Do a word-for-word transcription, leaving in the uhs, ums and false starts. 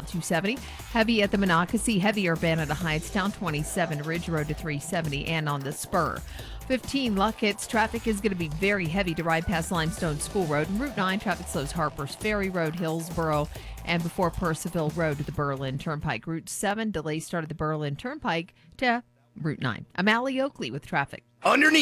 southbound two seventy. Heavy at the Monocacy, heavy Urbana to Hightstown, twenty-seven Ridge Road to three seventy, and on the spur. fifteen Luckett's traffic is going to be very heavy to ride past Limestone School Road. And Route nine traffic slows Harpers Ferry Road, Hillsboro, and before Percival Road to the Berlin Turnpike. Route seven delays started the Berlin Turnpike to Route nine. I'm Allie Oakley with traffic. Underneath